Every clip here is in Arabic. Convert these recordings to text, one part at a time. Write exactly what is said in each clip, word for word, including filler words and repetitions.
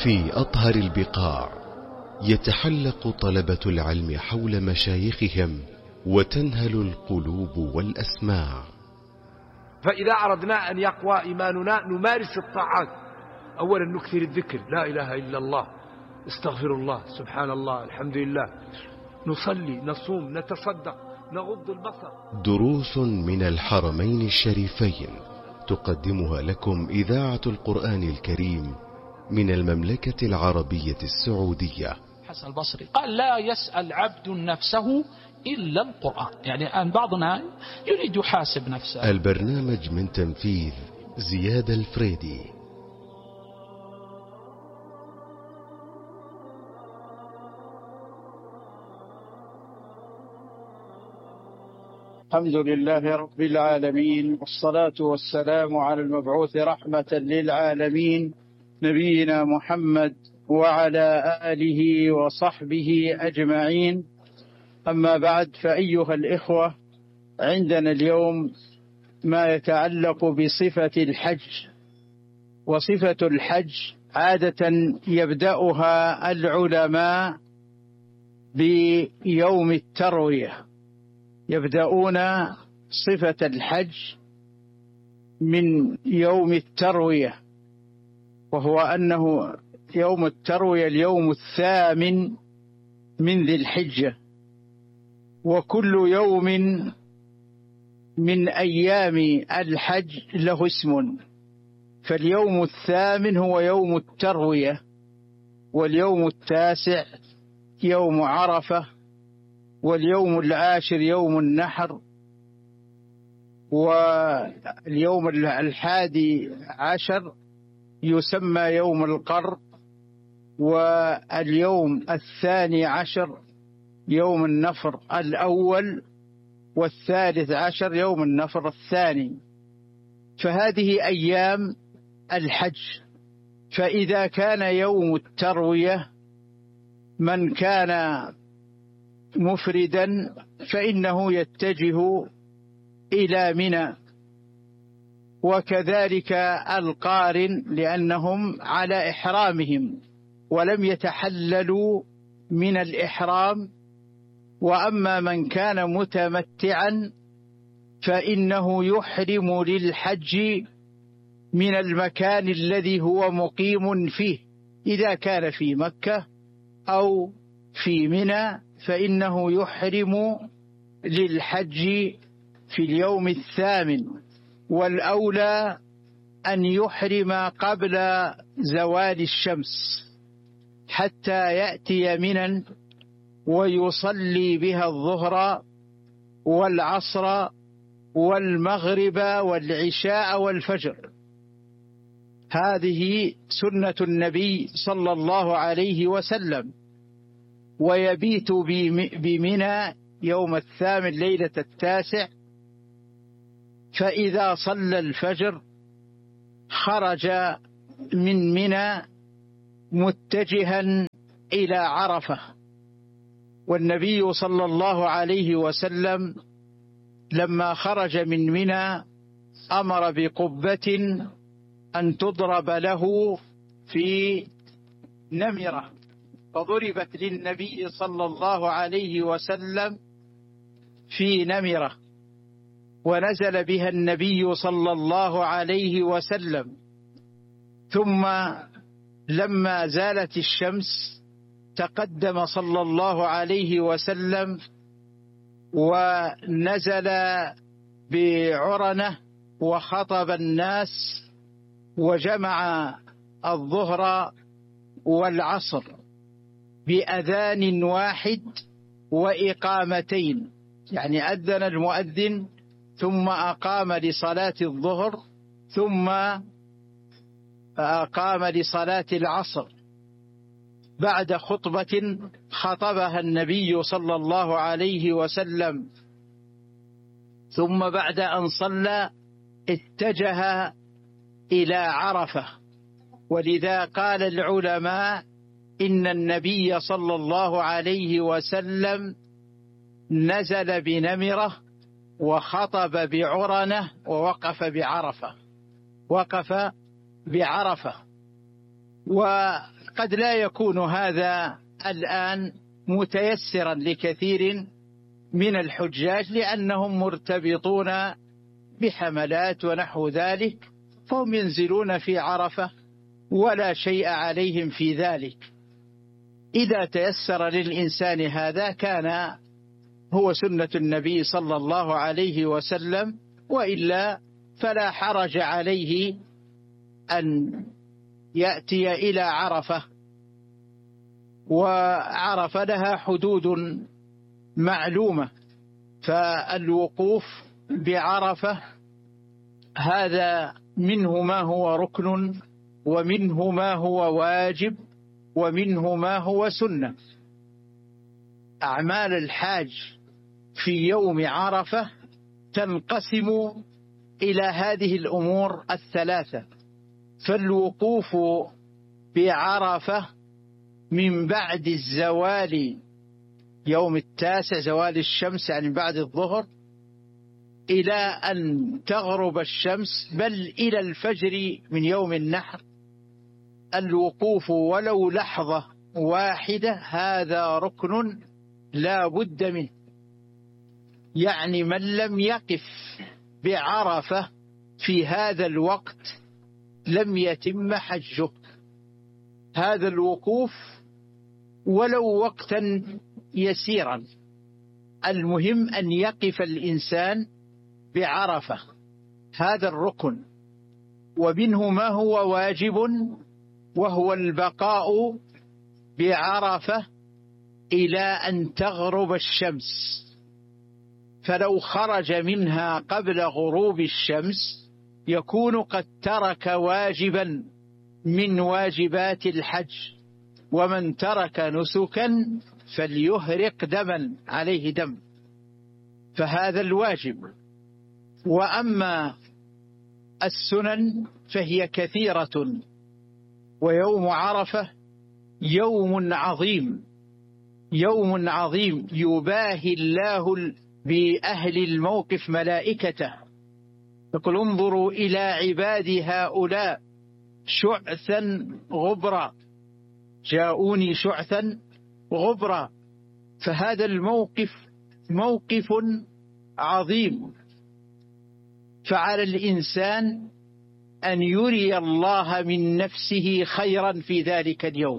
في أطهر البقاع يتحلق طلبة العلم حول مشايخهم وتنهل القلوب والأسماع. فإذا أردنا أن يقوى إيماننا نمارس الطاعات. أولا نكثر الذكر، لا إله إلا الله، استغفر الله، سبحان الله، الحمد لله، نصلي، نصوم، نتصدق، نغض البصر. دروس من الحرمين الشريفين تقدمها لكم إذاعة القرآن الكريم من المملكة العربية السعودية. حسن البصري قال: لا يسأل عبد نفسه إلا القرآن. يعني الآن بعضنا يريد يحاسب نفسه. البرنامج من تنفيذ زياد الفريدي. الحمد لله رب العالمين، والصلاة والسلام على المبعوث رحمة للعالمين نبينا محمد وعلى آله وصحبه أجمعين. أما بعد، فأيها الإخوة، عندنا اليوم ما يتعلق بصفة الحج. وصفة الحج عادة يبدأها العلماء بيوم التروية، يبدأون صفة الحج من يوم التروية، وهو أنه يوم التروية اليوم الثامن من ذي الحجة. وكل يوم من أيام الحج له اسم، فاليوم الثامن هو يوم التروية، واليوم التاسع يوم عرفة، واليوم العاشر يوم النحر، واليوم الحادي عشر يسمى يوم القر، واليوم الثاني عشر يوم النفر الأول، والثالث عشر يوم النفر الثاني. فهذه أيام الحج. فإذا كان يوم التروية من كان مفردا فإنه يتجه إلى منى، وكذلك القارن لأنهم على إحرامهم ولم يتحللوا من الإحرام. وأما من كان متمتعا فإنه يحرم للحج من المكان الذي هو مقيم فيه، إذا كان في مكة أو في منى فإنه يحرم للحج في اليوم الثامن. والأولى أن يحرم قبل زوال الشمس حتى يأتي منى ويصلي بها الظهر والعصر والمغرب والعشاء والفجر. هذه سنة النبي صلى الله عليه وسلم. ويبيت بمنى يوم الثامن ليلة التاسع، فإذا صلى الفجر خرج من منى متجها إلى عرفة. والنبي صلى الله عليه وسلم لما خرج من منى أمر بقبة أن تضرب له في نمرة، فضربت للنبي صلى الله عليه وسلم في نمرة، ونزل بها النبي صلى الله عليه وسلم. ثم لما زالت الشمس تقدم صلى الله عليه وسلم ونزل بعرنة وخطب الناس وجمع الظهر والعصر بأذان واحد وإقامتين، يعني أذن المؤذن ثم أقام لصلاة الظهر ثم أقام لصلاة العصر بعد خطبة خطبها النبي صلى الله عليه وسلم. ثم بعد أن صلى اتجه إلى عرفة. ولذا قال العلماء إن النبي صلى الله عليه وسلم نزل بنمرة وخطب بعرنة ووقف بعرفة، وقف بعرفة. وقد لا يكون هذا الآن متيسرا لكثير من الحجاج لأنهم مرتبطون بحملات ونحو ذلك، فهم ينزلون في عرفة ولا شيء عليهم في ذلك. إذا تيسر للإنسان هذا كان هو سنة النبي صلى الله عليه وسلم، وإلا فلا حرج عليه أن يأتي إلى عرفة، وعرفة لها حدود معلومة، فالوقوف بعرفة هذا منه ما هو ركن، ومنه ما هو واجب، ومنه ما هو سنة. أعمال الحاج في يوم عرفة تنقسم إلى هذه الأمور الثلاثة. فالوقوف بعرفة من بعد الزوال، يوم التاسع زوال الشمس يعني بعد الظهر، إلى أن تغرب الشمس، بل إلى الفجر من يوم النحر، الوقوف ولو لحظة واحدة هذا ركن لا بد منه. يعني من لم يقف بعرفة في هذا الوقت لم يتم حجه. هذا الوقوف ولو وقتا يسيرا، المهم أن يقف الإنسان بعرفة، هذا الركن. ومنه ما هو واجب، وهو البقاء بعرفة إلى أن تغرب الشمس، فلو خرج منها قبل غروب الشمس يكون قد ترك واجبا من واجبات الحج. ومن ترك نسكا فليهرق دما، عليه دم، فهذا الواجب. وأما السنن فهي كثيرة، ويوم عرفة يوم عظيم، يوم عظيم يباهي الله بأهل الموقف ملائكته، يقول انظروا إلى عبادي هؤلاء شعثا غبرا، جاءوني شعثا غبرا. فهذا الموقف موقف عظيم، فعلى الإنسان أن يري الله من نفسه خيرا في ذلك اليوم،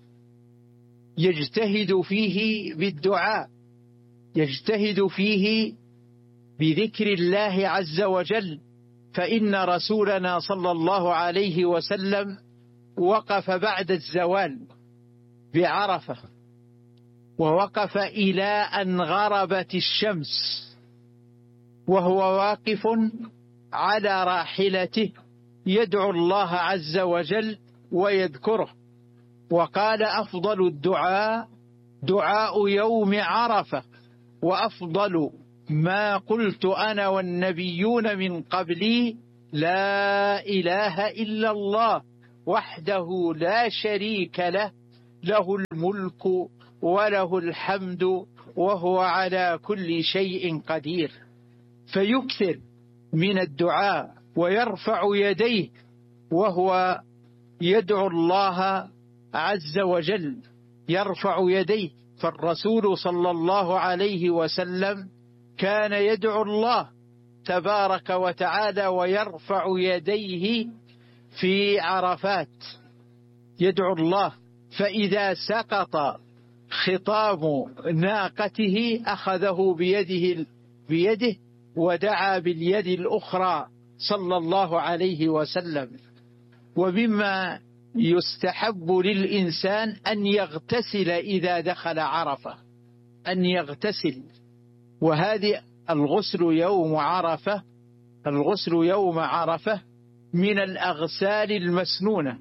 يجتهد فيه بالدعاء، يجتهد فيه بذكر الله عز وجل. فإن رسولنا صلى الله عليه وسلم وقف بعد الزوال بعرفة، ووقف إلى أن غربت الشمس، وهو واقف على راحلته يدعو الله عز وجل ويذكره. وقال أفضل الدعاء دعاء يوم عرفة، وأفضل ما قلت أنا والنبيون من قبلي لا إله إلا الله وحده لا شريك له، له الملك وله الحمد وهو على كل شيء قدير. فيكثر من الدعاء ويرفع يديه وهو يدعو الله عز وجل، يرفع يديه. فالرسول صلى الله عليه وسلم كان يدعو الله تبارك وتعالى ويرفع يديه في عرفات، يدعو الله. فإذا سقط خطام ناقته أخذه بيده بيده ودعا باليد الأخرى صلى الله عليه وسلم. ومما يستحب للإنسان أن يغتسل إذا دخل عرفة، أن يغتسل. وهذه الغسل يوم عرفة، الغسل يوم عرفة من الأغسال المسنونة،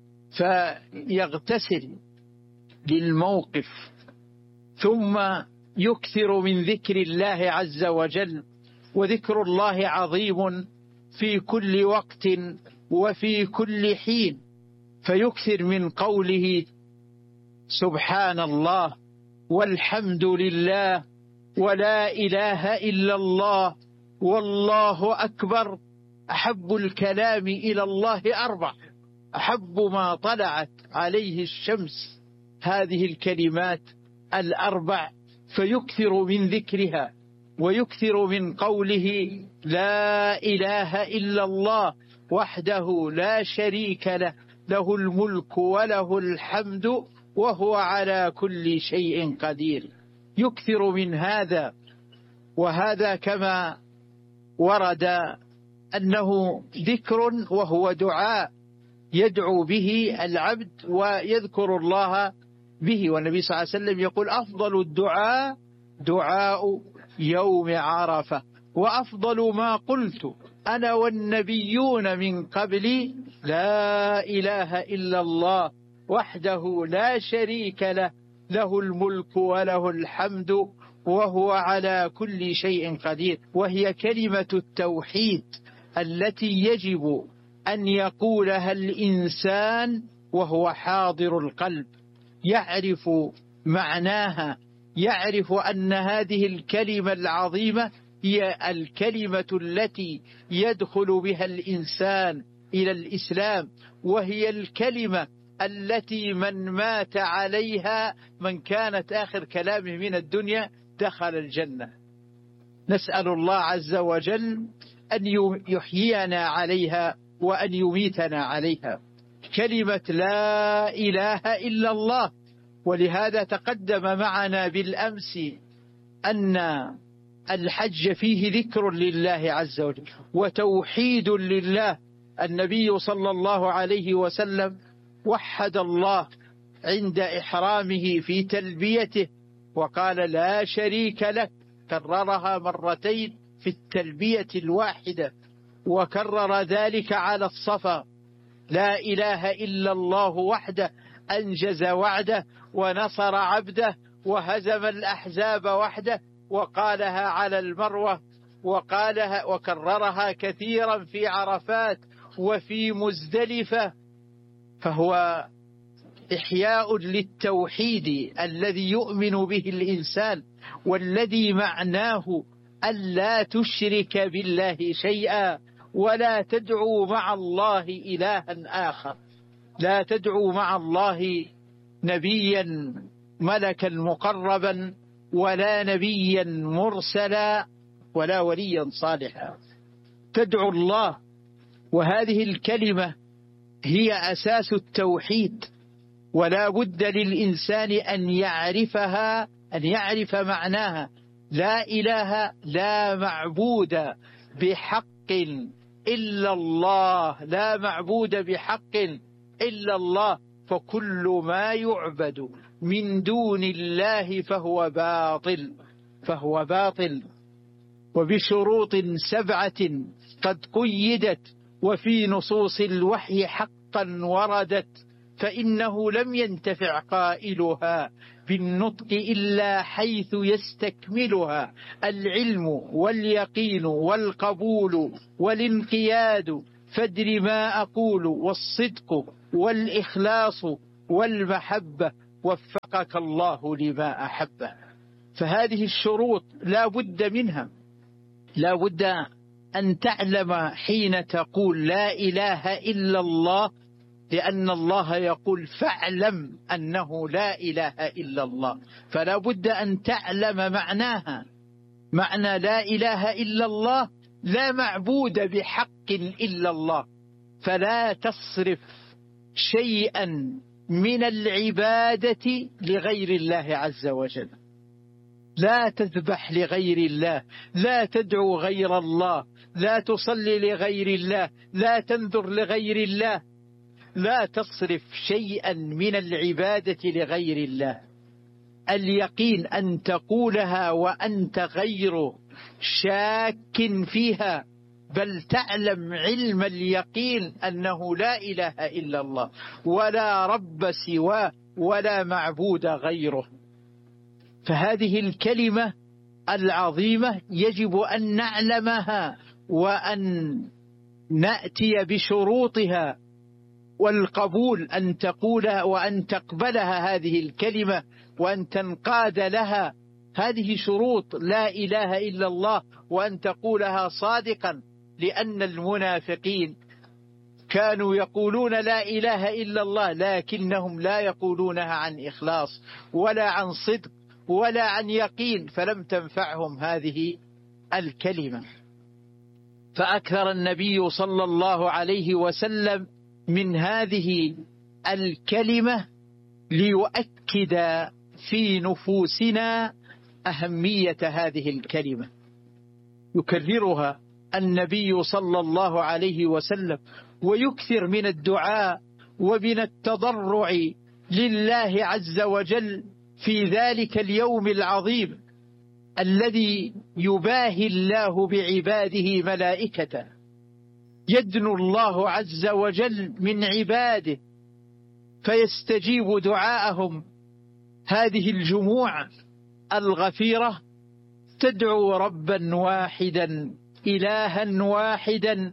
فيغتسل للموقف، ثم يكثر من ذكر الله عز وجل. وذكر الله عظيم في كل وقت وفي كل حين، فيكثر من قوله سبحان الله والحمد لله ولا إله إلا الله والله أكبر. أحب الكلام إلى الله أربع: أحب ما طلعت عليه الشمس هذه الكلمات الأربع، فيكثر من ذكرها ويكثر من قوله لا إله إلا الله وحده لا شريك له، له الملك وله الحمد وهو على كل شيء قدير. يكثر من هذا، وهذا كما ورد أنه ذكر وهو دعاء يدعو به العبد ويذكر الله به. والنبي صلى الله عليه وسلم يقول أفضل الدعاء دعاء يوم عرفة، وأفضل ما قلت أنا والنبيون من قبلي لا إله إلا الله وحده لا شريك له، له الملك وله الحمد وهو على كل شيء قدير. وهي كلمة التوحيد التي يجب أن يقولها الإنسان وهو حاضر القلب، يعرف معناها، يعرف أن هذه الكلمة العظيمة هي الكلمة التي يدخل بها الإنسان إلى الإسلام، وهي الكلمة التي من مات عليها، من كانت آخر كلامه من الدنيا دخل الجنة. نسأل الله عز وجل أن يحيينا عليها وأن يميتنا عليها، كلمة لا إله إلا الله. ولهذا تقدم معنا بالأمس أن الحج فيه ذكر لله عز وجل وتوحيد لله. النبي صلى الله عليه وسلم وحد الله عند إحرامه في تلبيته وقال لا شريك لك، كررها مرتين في التلبية الواحدة، وكرر ذلك على الصفا، لا إله إلا الله وحده أنجز وعده ونصر عبده وهزم الأحزاب وحده، وقالها على المروة، وقالها وكررها كثيرا في عرفات وفي مزدلفة. فهو إحياء للتوحيد الذي يؤمن به الإنسان، والذي معناه ألا تشرك بالله شيئا ولا تدعو مع الله إلها آخر، لا تدعو مع الله نبيا ملكا مقربا ولا نبيا مرسلا ولا وليا صالحا، تدعو الله. وهذه الكلمة هي أساس التوحيد، ولا بد للإنسان أن يعرفها، أن يعرف معناها. لا إله، لا معبود بحق إلا الله، لا معبود بحق إلا الله، فكل ما يعبد من دون الله فهو باطل، فهو باطل. وبشروط سبعة قد قيدت وفي نصوص الوحي حقا وردت، فإنه لم ينتفع قائلها بالنطق إلا حيث يستكملها العلم واليقين والقبول والانقياد. فادر ما أقول والصدق والإخلاص والمحبة، وفقك الله لما أحبه. فهذه الشروط لا بد منها، لا بد أن تعلم حين تقول لا إله إلا الله، لأن الله يقول فاعلم أنه لا إله إلا الله، فلا بد أن تعلم معناها. معنى لا إله إلا الله لا معبود بحق إلا الله، فلا تصرف شيئا من العبادة لغير الله عز وجل، لا تذبح لغير الله، لا تدعو غير الله، لا تصلي لغير الله، لا تنذر لغير الله، لا تصرف شيئا من العبادة لغير الله. اليقين أن تقولها وأنت غير شاك فيها، بل تعلم علم اليقين أنه لا إله إلا الله ولا رب سواه ولا معبود غيره. فهذه الكلمة العظيمة يجب أن نعلمها وأن نأتي بشروطها، والقبول أن تقولها وأن تقبلها هذه الكلمة وأن تنقاد لها. هذه شروط لا إله إلا الله، وأن تقولها صادقا، لأن المنافقين كانوا يقولون لا إله إلا الله لكنهم لا يقولونها عن إخلاص ولا عن صدق ولا عن يقين، فلم تنفعهم هذه الكلمة. فأكثر النبي صلى الله عليه وسلم من هذه الكلمة ليؤكد في نفوسنا أهمية هذه الكلمة. يكررها النبي صلى الله عليه وسلم ويكثر من الدعاء ومن التضرع لله عز وجل في ذلك اليوم العظيم الذي يباهي الله بعباده ملائكته. يدنو الله عز وجل من عباده فيستجيب دعاءهم. هذه الجموع الغفيرة تدعو ربا واحدا إلها واحدا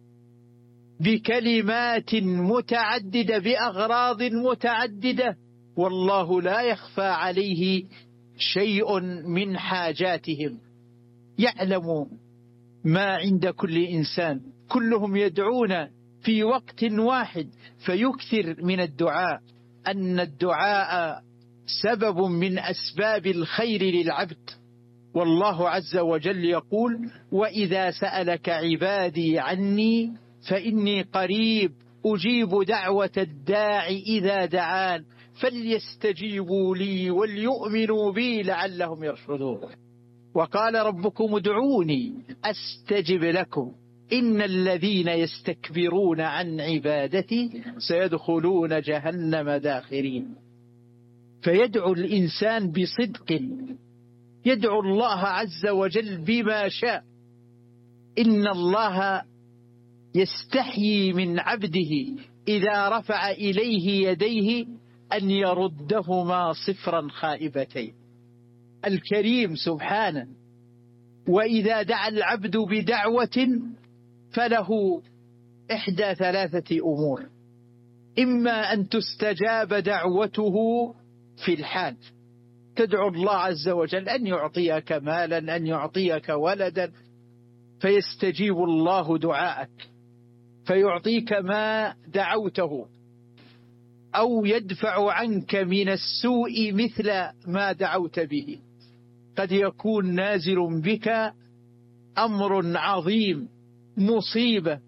بكلمات متعددة بأغراض متعددة، والله لا يخفى عليه شيء من حاجاتهم، يعلم ما عند كل إنسان. كلهم يدعون في وقت واحد، فيكثر من الدعاء، أن الدعاء سبب من أسباب الخير للعبد. والله عز وجل يقول: وإذا سألك عبادي عني فإني قريب أجيب دعوة الداع إذا دعان فليستجيبوا لي وليؤمنوا بي لعلهم يرشدون. وقال ربكم ادعوني أستجب لكم إن الذين يستكبرون عن عبادتي سيدخلون جهنم داخرين. فيدعو الإنسان بصدق، يدعو الله عز وجل بما شاء. إن الله يستحيي من عبده إذا رفع إليه يديه أن يردهما صفرا خائبتين. الكريم سبحانه. وإذا دعا العبد بدعوة فله إحدى ثلاثة أمور: إما أن تستجاب دعوته في الحال، تدعو الله عز وجل أن يعطيك مالا، أن يعطيك ولدا، فيستجيب الله دعاءك فيعطيك ما دعوته، أو يدفع عنك من السوء مثل ما دعوت به. قد يكون نازل بك أمر عظيم، مصيبة،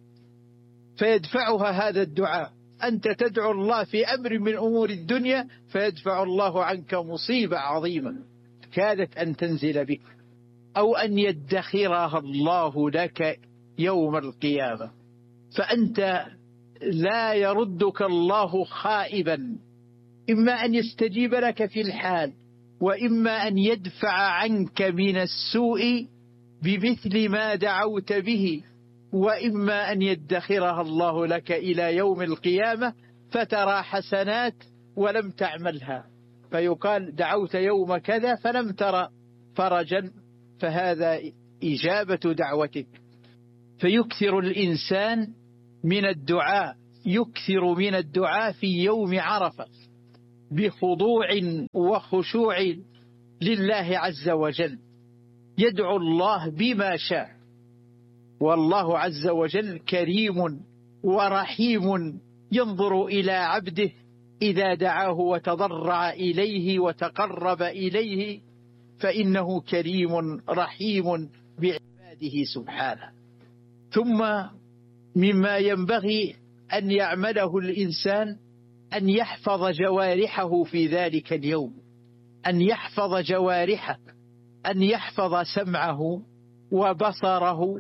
فيدفعها هذا الدعاء. أنت تدعو الله في أمر من أمور الدنيا فيدفع الله عنك مصيبة عظيمة كادت أن تنزل بك، أو أن يدخرها الله لك يوم القيامة، فأنت لا يردك الله خائبا. إما أن يستجيب لك في الحال، وإما أن يدفع عنك من السوء بمثل ما دعوت به، وإما أن يدخرها الله لك إلى يوم القيامة فترى حسنات ولم تعملها، فيقال دعوت يوم كذا فلم ترى فرجا، فهذا إجابة دعوتك. فيكثر الإنسان من الدعاء، يكثر من الدعاء في يوم عرفة بخضوع وخشوع لله عز وجل، يدعو الله بما شاء. والله عز وجل كريم ورحيم، ينظر إلى عبده إذا دعاه وتضرع إليه وتقرب إليه، فإنه كريم رحيم بعباده سبحانه. ثم مما ينبغي أن يعمله الإنسان أن يحفظ جوارحه في ذلك اليوم، أن يحفظ جوارحه، أن يحفظ سمعه وبصره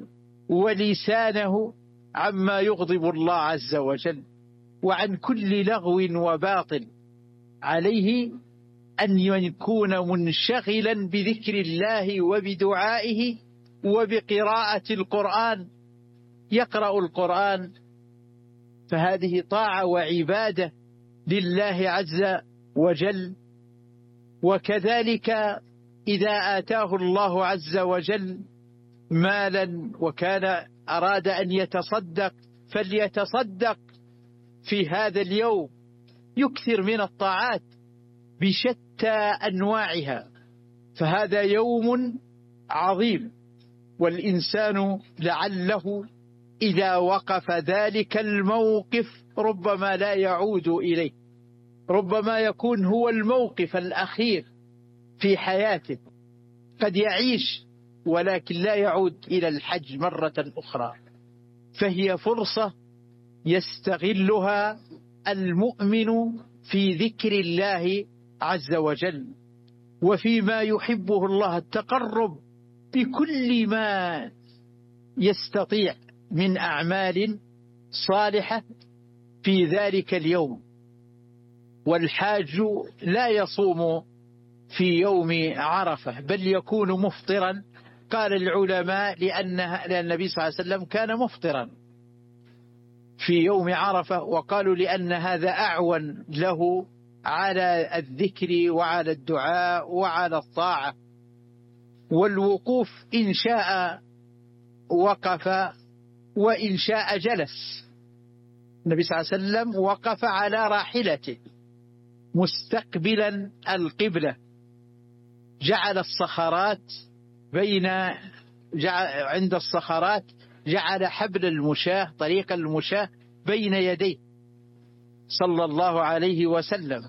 ولسانه عما يغضب الله عز وجل، وعن كل لغو وباطل. عليه أن يكون منشغلا بذكر الله وبدعائه وبقراءة القرآن، يقرأ القرآن، فهذه طاعة وعبادة لله عز وجل. وكذلك إذا آتاه الله عز وجل مالا وكان أراد أن يتصدق فليتصدق في هذا اليوم، يكثر من الطاعات بشتى أنواعها، فهذا يوم عظيم. والإنسان لعله إذا وقف ذلك الموقف ربما لا يعود إليه، ربما يكون هو الموقف الأخير في حياته، قد يعيش ولكن لا يعود إلى الحج مرة أخرى. فهي فرصة يستغلها المؤمن في ذكر الله عز وجل وفيما يحبه الله، التقرب بكل ما يستطيع من أعمال صالحة في ذلك اليوم. والحاج لا يصوم في يوم عرفة بل يكون مفطرا، قال العلماء لأنها لأن النبي صلى الله عليه وسلم كان مفطرا في يوم عرفة، وقالوا لأن هذا أعون له على الذكر وعلى الدعاء وعلى الطاعة. والوقوف إن شاء وقف وإن شاء جلس. النبي صلى الله عليه وسلم وقف على راحلته مستقبلا القبلة، جعل الصخرات بين جعل عند الصخرات جعل حبل المشاة طريق المشاة بين يديه صلى الله عليه وسلم.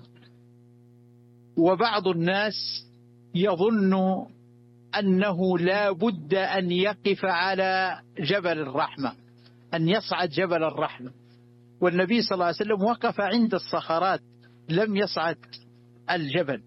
وبعض الناس يظن أنه لا بد أن يقف على جبل الرحمة، أن يصعد جبل الرحمة، والنبي صلى الله عليه وسلم وقف عند الصخرات لم يصعد الجبل،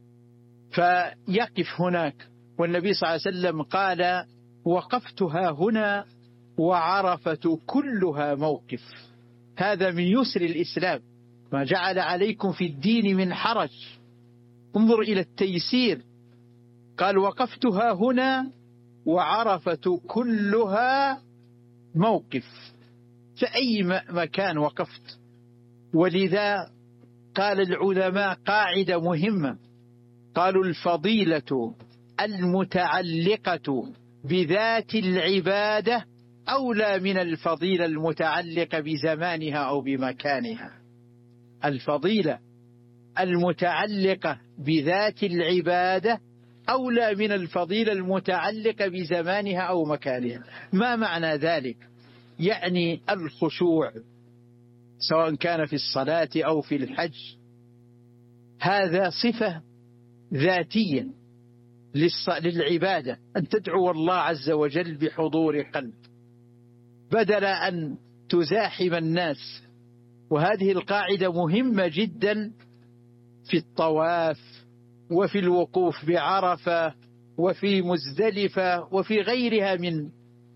فيقف هناك. والنبي صلى الله عليه وسلم قال: وقفتها هنا وعرفة كلها موقف. هذا من يسر الإسلام، ما جعل عليكم في الدين من حرج. انظر إلى التيسير، قال: وقفتها هنا وعرفة كلها موقف، فأي مكان وقفت. ولذا قال العلماء قاعدة مهمة، قالوا: الفضيلة المتعلقة بذات العبادة أولى من الفضيلة المتعلقة بزمانها أو بمكانها. الفضيلة المتعلقة بذات العبادة أولى من الفضيلة المتعلقة بزمانها أو مكانها. ما معنى ذلك؟ يعني الخشوع سواء كان في الصلاة أو في الحج، هذا صفة ذاتية للعبادة، أن تدعو الله عز وجل بحضور قلب بدل أن تزاحم الناس. وهذه القاعدة مهمة جدا في الطواف وفي الوقوف بعرفة وفي مزدلفة وفي غيرها من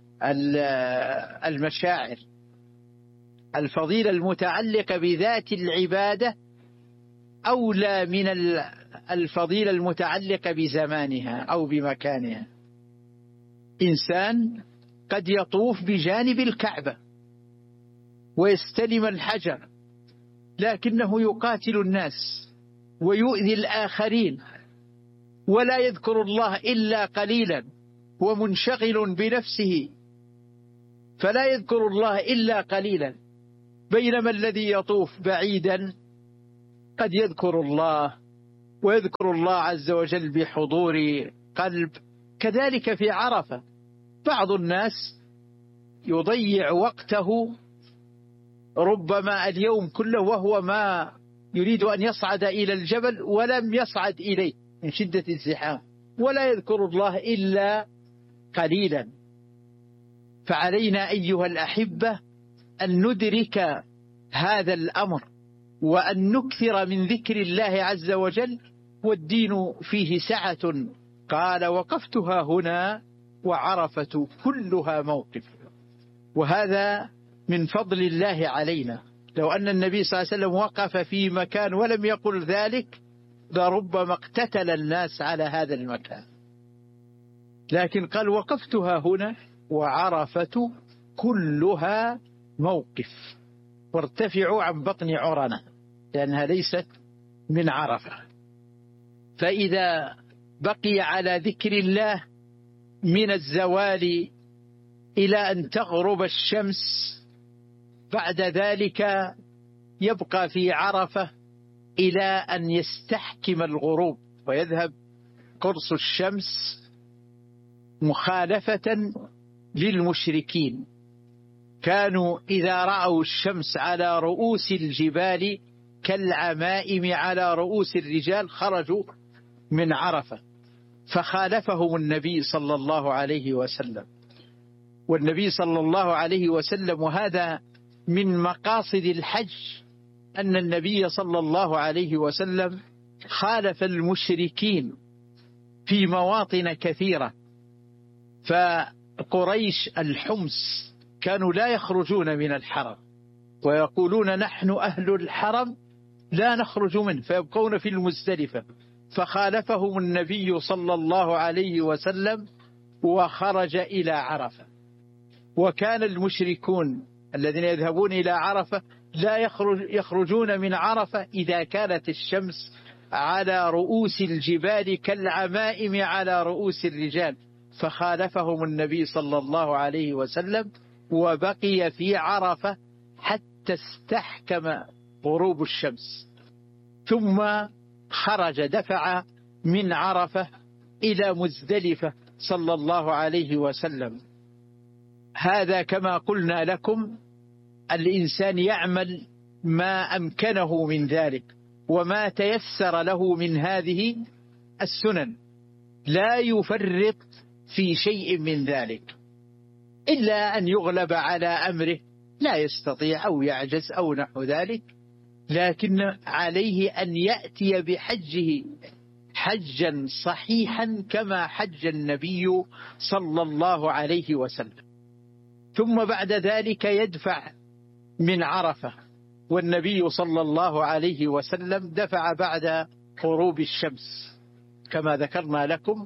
المشاعر. الفضيلة المتعلقة بذات العبادة أولى من الفضيلة المتعلقة بزمانها أو بمكانها. إنسان قد يطوف بجانب الكعبة ويستلم الحجر، لكنه يقاتل الناس ويؤذي الآخرين ولا يذكر الله إلا قليلا، ومنشغل بنفسه فلا يذكر الله إلا قليلا، بينما الذي يطوف بعيدا قد يذكر الله ويذكر الله عز وجل بحضور قلب. كذلك في عرفة بعض الناس يضيع وقته ربما اليوم كله وهو ما يريد أن يصعد إلى الجبل ولم يصعد إليه من شدة الزحام، ولا يذكر الله إلا قليلا. فعلينا أيها الأحبة أن ندرك هذا الأمر وأن نكثر من ذكر الله عز وجل، والدين فيه سعة. قال: وقفتها هنا وعرفة كلها موقف. وهذا من فضل الله علينا. لو أن النبي صلى الله عليه وسلم وقف في مكان ولم يقل ذلك لربما اقتتل الناس على هذا المكان، لكن قال: وقفتها هنا وعرفة كلها موقف. وارتفعوا عن بطن عرنة لأنها ليست من عرفة. فإذا بقي على ذكر الله من الزوال إلى أن تغرب الشمس، بعد ذلك يبقى في عرفة إلى أن يستحكم الغروب ويذهب قرص الشمس مخالفة للمشركين. كانوا إذا رأوا الشمس على رؤوس الجبال كالعمائم على رؤوس الرجال خرجوا من عرفة، فخالفهم النبي صلى الله عليه وسلم. والنبي صلى الله عليه وسلم، وهذا من مقاصد الحج، أن النبي صلى الله عليه وسلم خالف المشركين في مواطن كثيرة. فقريش الحمص كانوا لا يخرجون من الحرم، ويقولون نحن أهل الحرم لا نخرج منه، فيبقون في المزدلفة. فخالفهم النبي صلى الله عليه وسلم وخرج إلى عرفة. وكان المشركون الذين يذهبون إلى عرفة لا يخرج يخرجون من عرفة إذا كانت الشمس على رؤوس الجبال كالعمائم على رؤوس الرجال، فخالفهم النبي صلى الله عليه وسلم وبقي في عرفة حتى استحكم غروب الشمس، ثم خرج دفع من عرفة إلى مزدلفة صلى الله عليه وسلم. هذا كما قلنا لكم الإنسان يعمل ما أمكنه من ذلك وما تيسر له من هذه السنن، لا يفرط في شيء من ذلك إلا أن يغلب على أمره، لا يستطيع أو يعجز أو نحو ذلك، لكن عليه أن يأتي بحجه حجا صحيحا كما حج النبي صلى الله عليه وسلم. ثم بعد ذلك يدفع من عرفة، والنبي صلى الله عليه وسلم دفع بعد غروب الشمس كما ذكرنا لكم،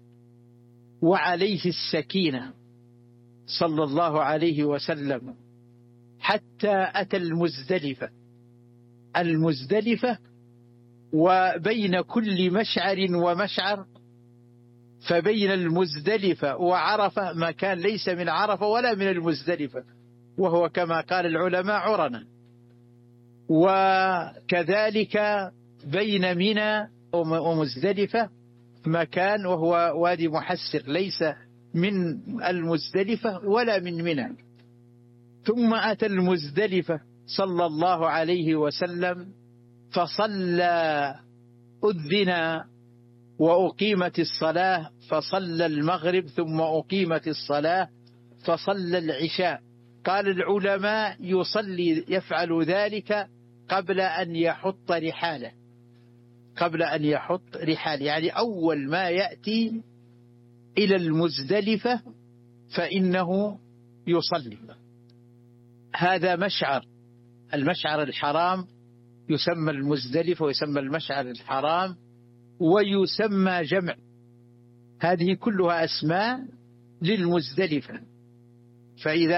وعليه السكينة صلى الله عليه وسلم حتى أتى المزدلفة. المزدلفة وبين كل مشعر ومشعر، فبين المزدلفة وعرفة مكان ليس من عرفة ولا من المزدلفة، وهو كما قال العلماء عرنا. وكذلك بين منى ومزدلفة مكان وهو وادي محسر، ليس من المزدلفة ولا من منى. ثم أتى المزدلفة صلى الله عليه وسلم فصلى، أذن وأقيمت الصلاة فصلى المغرب، ثم أقيمت الصلاة فصلى العشاء. قال العلماء يصلي يفعل ذلك قبل أن يحط رحاله، قبل أن يحط رحاله، يعني أول ما يأتي إلى المزدلفة فإنه يصلي. هذا مشعر، المشعر الحرام يسمى المزدلفة ويسمى المشعر الحرام ويسمى جمع، هذه كلها أسماء للمزدلفة. فإذا